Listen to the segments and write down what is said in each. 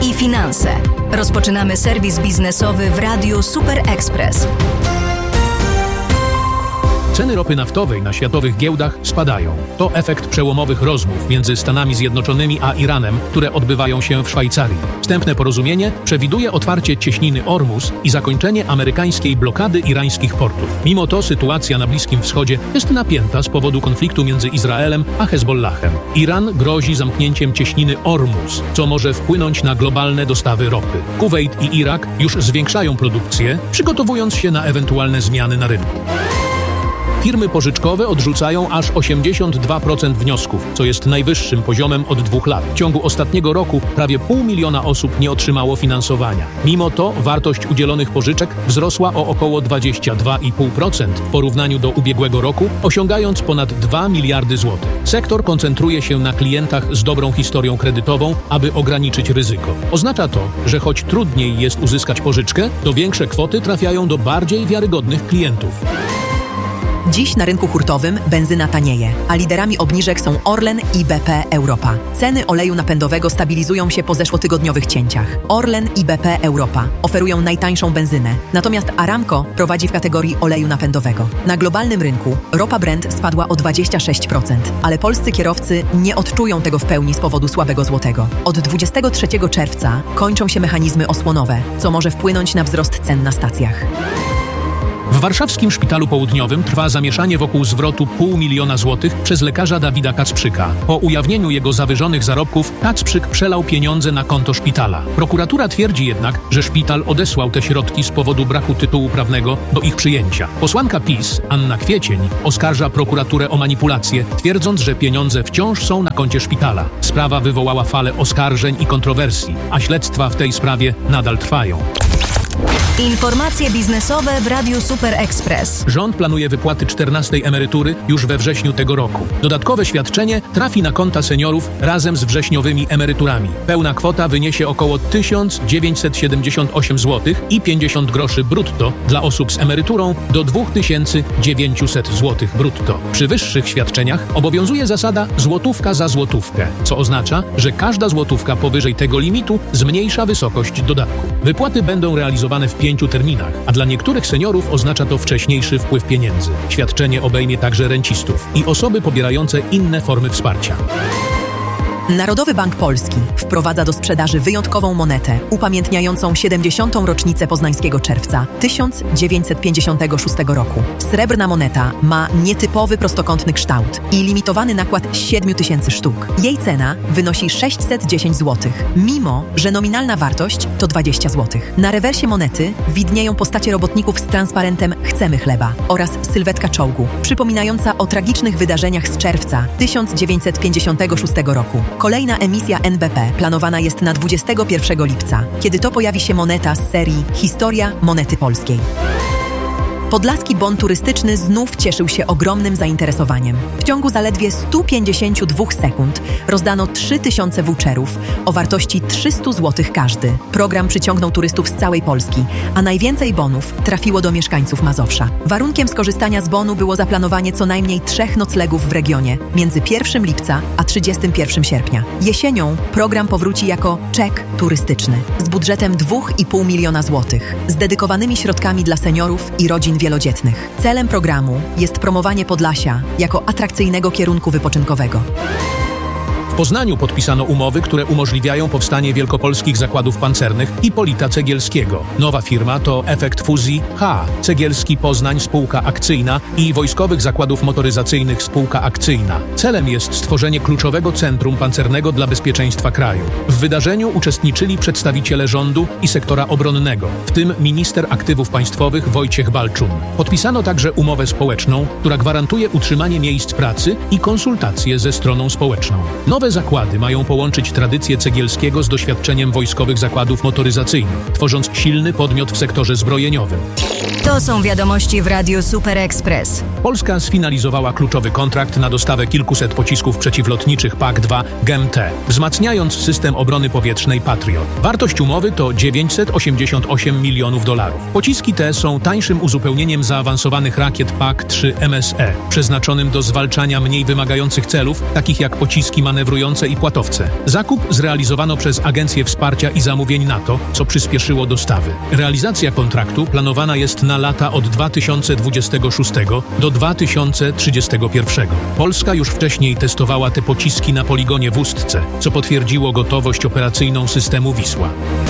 i finanse. Rozpoczynamy serwis biznesowy w Radiu Super Express. Ceny ropy naftowej na światowych giełdach spadają. To efekt przełomowych rozmów między Stanami Zjednoczonymi a Iranem, które odbywają się w Szwajcarii. Wstępne porozumienie przewiduje otwarcie cieśniny Ormus i zakończenie amerykańskiej blokady irańskich portów. Mimo to sytuacja na Bliskim Wschodzie jest napięta z powodu konfliktu między Izraelem a Hezbollahem. Iran grozi zamknięciem cieśniny Ormus, co może wpłynąć na globalne dostawy ropy. Kuwejt i Irak już zwiększają produkcję, przygotowując się na ewentualne zmiany na rynku. Firmy pożyczkowe odrzucają aż 82% wniosków, co jest najwyższym poziomem od 2 lat. W ciągu ostatniego roku prawie 500 000 osób nie otrzymało finansowania. Mimo to wartość udzielonych pożyczek wzrosła o około 22,5% w porównaniu do ubiegłego roku, osiągając ponad 2 miliardy złotych. Sektor koncentruje się na klientach z dobrą historią kredytową, aby ograniczyć ryzyko. Oznacza to, że choć trudniej jest uzyskać pożyczkę, to większe kwoty trafiają do bardziej wiarygodnych klientów. Dziś na rynku hurtowym benzyna tanieje, a liderami obniżek są Orlen i BP Europa. Ceny oleju napędowego stabilizują się po zeszłotygodniowych cięciach. Orlen i BP Europa oferują najtańszą benzynę, natomiast Aramco prowadzi w kategorii oleju napędowego. Na globalnym rynku ropa Brent spadła o 26%, ale polscy kierowcy nie odczują tego w pełni z powodu słabego złotego. Od 23 czerwca kończą się mechanizmy osłonowe, co może wpłynąć na wzrost cen na stacjach. W warszawskim Szpitalu Południowym trwa zamieszanie wokół zwrotu 500 000 złotych przez lekarza Dawida Kacprzyka. Po ujawnieniu jego zawyżonych zarobków Kacprzyk przelał pieniądze na konto szpitala. Prokuratura twierdzi jednak, że szpital odesłał te środki z powodu braku tytułu prawnego do ich przyjęcia. Posłanka PiS, Anna Kwiecień, oskarża prokuraturę o manipulację, twierdząc, że pieniądze wciąż są na koncie szpitala. Sprawa wywołała falę oskarżeń i kontrowersji, a śledztwa w tej sprawie nadal trwają. Informacje biznesowe w Radiu Super Express. Rząd planuje wypłaty 14. emerytury już we wrześniu tego roku. Dodatkowe świadczenie trafi na konta seniorów razem z wrześniowymi emeryturami. Pełna kwota wyniesie około 1978 zł i 50 groszy brutto dla osób z emeryturą do 2900 zł brutto. Przy wyższych świadczeniach obowiązuje zasada złotówka za złotówkę, co oznacza, że każda złotówka powyżej tego limitu zmniejsza wysokość dodatku. Wypłaty będą realizowane w 5 terminach, a dla niektórych seniorów oznacza to wcześniejszy wpływ pieniędzy. Świadczenie obejmie także rencistów i osoby pobierające inne formy wsparcia. Narodowy Bank Polski wprowadza do sprzedaży wyjątkową monetę upamiętniającą 70. rocznicę poznańskiego czerwca 1956 roku. Srebrna moneta ma nietypowy prostokątny kształt i limitowany nakład 7000 sztuk. Jej cena wynosi 610 zł, mimo że nominalna wartość to 20 zł. Na rewersie monety widnieją postacie robotników z transparentem „Chcemy chleba” oraz sylwetka czołgu, przypominająca o tragicznych wydarzeniach z czerwca 1956 roku. Kolejna emisja NBP planowana jest na 21 lipca, kiedy to pojawi się moneta z serii Historia monety polskiej. Podlaski bon turystyczny znów cieszył się ogromnym zainteresowaniem. W ciągu zaledwie 152 sekund rozdano 3000 voucherów o wartości 300 zł każdy. Program przyciągnął turystów z całej Polski, a najwięcej bonów trafiło do mieszkańców Mazowsza. Warunkiem skorzystania z bonu było zaplanowanie co najmniej 3 noclegów w regionie między 1 lipca a 31 sierpnia. Jesienią program powróci jako czek turystyczny z budżetem 2,5 miliona złotych, z dedykowanymi środkami dla seniorów i rodzin wielodzietnych. Celem programu jest promowanie Podlasia jako atrakcyjnego kierunku wypoczynkowego. W Poznaniu podpisano umowy, które umożliwiają powstanie wielkopolskich zakładów pancernych Hipolita Cegielskiego. Nowa firma to efekt fuzji H. Cegielski Poznań Spółka Akcyjna i Wojskowych Zakładów Motoryzacyjnych Spółka Akcyjna. Celem jest stworzenie kluczowego centrum pancernego dla bezpieczeństwa kraju. W wydarzeniu uczestniczyli przedstawiciele rządu i sektora obronnego, w tym minister aktywów państwowych Wojciech Balczun. Podpisano także umowę społeczną, która gwarantuje utrzymanie miejsc pracy i konsultacje ze stroną społeczną. Nowe zakłady mają połączyć tradycję Cegielskiego z doświadczeniem wojskowych zakładów motoryzacyjnych, tworząc silny podmiot w sektorze zbrojeniowym. To są wiadomości w Radiu Super Express. Polska sfinalizowała kluczowy kontrakt na dostawę kilkuset pocisków przeciwlotniczych PAK-2 GEM-T, wzmacniając system obrony powietrznej Patriot. Wartość umowy to $988 milionów. Pociski te są tańszym uzupełnieniem zaawansowanych rakiet PAK-3 MSE, przeznaczonym do zwalczania mniej wymagających celów, takich jak pociski manewrujące manewrujące i płatowce. Zakup zrealizowano przez Agencję Wsparcia i Zamówień NATO, co przyspieszyło dostawy. Realizacja kontraktu planowana jest na lata od 2026 do 2031. Polska już wcześniej testowała te pociski na poligonie w Ustce, co potwierdziło gotowość operacyjną systemu Wisła.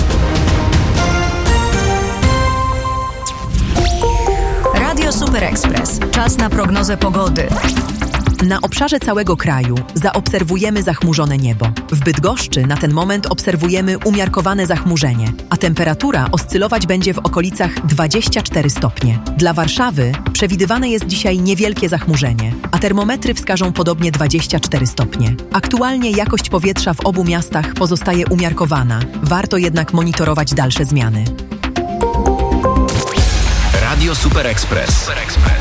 Radio Super Express. Czas na prognozę pogody. Na obszarze całego kraju zaobserwujemy zachmurzone niebo. W Bydgoszczy na ten moment obserwujemy umiarkowane zachmurzenie, a temperatura oscylować będzie w okolicach 24 stopnie. Dla Warszawy przewidywane jest dzisiaj niewielkie zachmurzenie, a termometry wskażą podobnie 24 stopnie. Aktualnie jakość powietrza w obu miastach pozostaje umiarkowana. Warto jednak monitorować dalsze zmiany. Radio Super Express.